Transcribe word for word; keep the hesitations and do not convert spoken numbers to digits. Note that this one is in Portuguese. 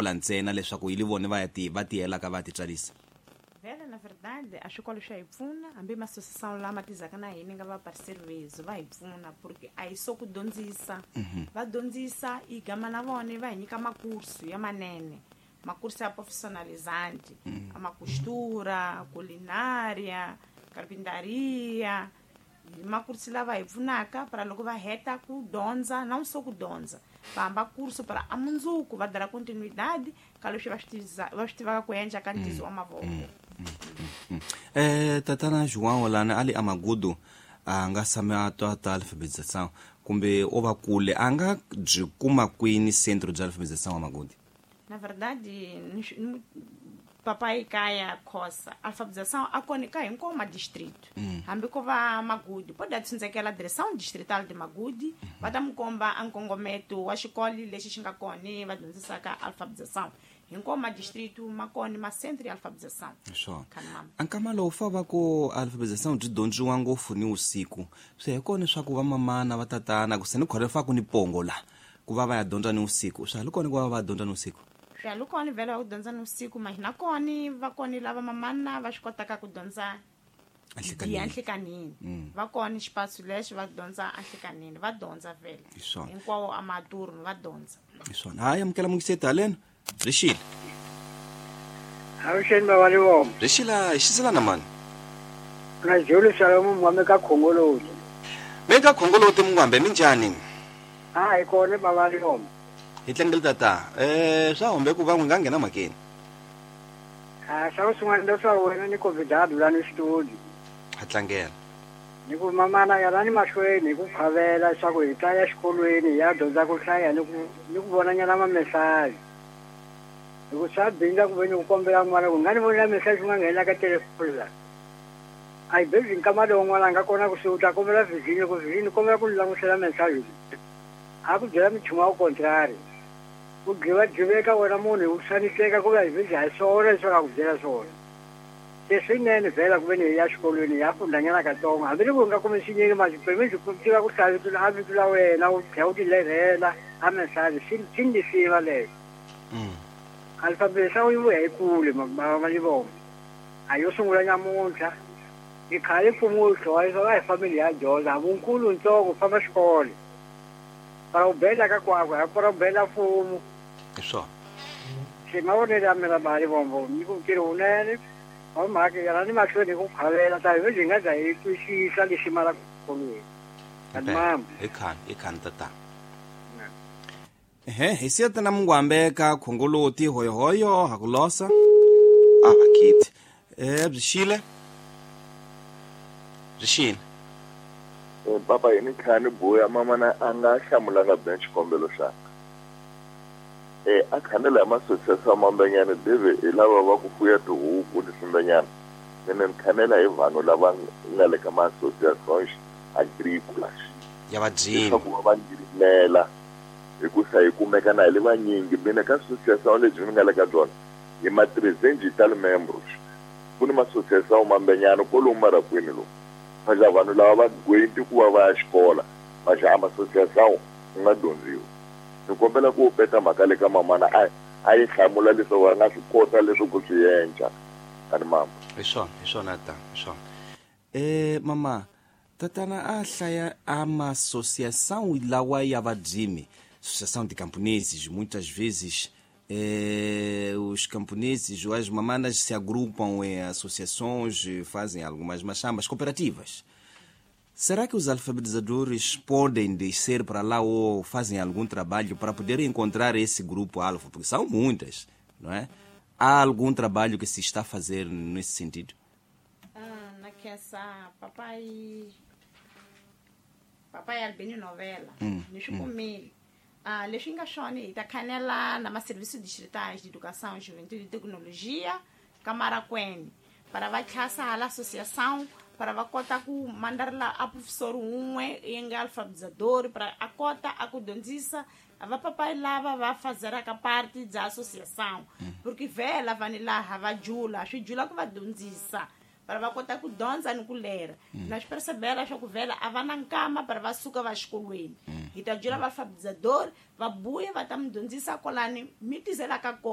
hlamula ntsena leswaku hi li vone va ya ti va tiyela ka va ti tsarisa. Vele na verdade a xikolo xa hi pfuna hambi masosiyasyon lama tizaka na hina nga va parceiro vezo va hi pfuna porque a hi so ku dyondzisa va dyondzisa i gama na vona va hi nyika makurso ya manene makurso ya profissionalizante kama costura, culinária, carpintaria makurso lava hi pfunaka para loko va heta ku dyondza não só ku dyondza va hamba curso para a mundzuku va dara continuidade ka leswi va swi va swi tivaka ku endla ka ntizo wa mavoko. Eh tatana João lana ali amagudu anga samea to ta alfabetização kumbe ova kule anga byi kuma kwini centro de alfabetização wa Magudi. Na verdade papai kaya khosa alfabetização akonika hinkwavo ma distrito hambi ko va Magudi pode tsindzekela direção distrital de Magudi va ta mukomba ankongometo wa xikolo lexi xi nga kona va dyondzisaka alfabetização hinkwavo ma distrito ma kona ma centro ya alfabetização. Sure. Ankama lo fava ko alfabetização byi dyondziwa ngopfu ni usiku swi hi kona swa ku va mamana va tatana ku se ni khore fa ku ni pongo la ku va va ya dyondza ni usiku swi hi kona ku va va dyondza ni usiku. Lukoni vele va ku dyondza ni usiku mahina koni va koni lava mamana va swi kotaka ku dyondza anhlikanini va koni xipatsu lexi va dyondza anhlikanini va dyondza vele hinkwavo a maduru va dyondza. Iswona hayi amukela mungiseta haleno Rishila. Awusheni baba liwo. Rishila ishiselana mani. Na jolo salomo mwame ka khongoloti. Meka khongoloti mngwambe minjani? Ah ikone baba liwo. Hitlengel tata eh swa hombe ku va n'wi nga nghena makeni. Ah swa swin'wana ndo swa wena ni convidado la ni studio. Hatlangela. Ni ku mamana ya lani mahlweni ku phavela swa ku hi ta ya xikolweni ya dyondza ku hlaya ni ku ni ku vona nyana ma message. Ni ku swa binda ku veni ku kombela n'wana ku nga ni vona message ku nga nghena ka telefoni. Ai bezi nkama lo n'wana nga kona ku suta kombela vizini ku vizini kombela ku langutisela message. A ku byela minchumu wa contrary. Ku giva giveka wena munhu u xaniseka ku va hi vizha hi swona leswi nga ku byela swona. Leswinene vhela ku veni ya xikolweni ya fundanyana katsongo hambi ku nga kumi xinyingi maxiperimenti ku tiva ku hlaya vito a vito la wena u tlhela u ti lehela a mesaje xi ni siva leswi. Alfabetização yi vuya hi kule mama ni vona a yo sungula nyamuntlha i khale mfumo wu hlawisa va hi family ya dyondza vunkulu ntsongo famba xikolo para u bela ka kwakwe a para u bela mfumo. Iswo Xi nga vonela mina mali vombo ni ku tiri unene o mhaka yana ni mahlweni ku phavela ta hi hi nga za hi twisisa lexi mala kolweni. Kan mama ekhani ekhani tata. Ehe hisiya na mngwambe ka khongoloti hoyo hoyo hakulosa ah kit eh Rishile Rishile eh papa yini khani boya mama na anga hlamula nga bench kombelo xa eh akhanela ama successor mambanyana deve ilava va ku fuya tihuku ni simbanyana nene khanela hi vanhu lava nga le ka ma association agriculture ya vajini ku va ngirimela hikusa hi kumeka na le vanyingi mina ka association lebyi nga le ka byona hi ma digital members ku ni ma association mambanyana ko lomu marakwini lo vaja vanhu lava va gwendi ku va va ya xikola vaja ama association nga dyondziwa ni kombela ku peta mhaka le ka mamana a a yi hlamula leswo va nga swi kota leswo ku swi endla kani mama hi swona hi swona ta hi swona eh mama tatana a hlaya ama associação lawa ya vadzimi associação de camponeses muitas vezes eh, os camponeses ou as mamanas se agrupam em associações, fazem algumas machambas cooperativas. Será que os alfabetizadores podem descer para lá ou fazem algum trabalho para poder encontrar esse grupo alfa? Porque são muitas, não é? Há algum trabalho que se está a fazer nesse sentido? Ah, naquela papai papai Albino Novela, hum, deixa eu comer. Ah, leswi nga swona hi ta khanela na maserviços distritais de educação, juventude e tecnologia Kamarakwene para va tlhasa hala associação para va kota ku mandar la a professor un'we yenga alfabetizador para a kota a ku dyondzisa va papai lava va fazeraka parte da associação porque vela vani laha va jula swi jula ku va dyondzisa para va kota ku dyondza ni ku lera na swi percebela swa ku vela a va na nkama para va suka va xikolweni hi ta jula va alfabetizador va buya va ta mi dyondzisa kolani mi tizelaka kona.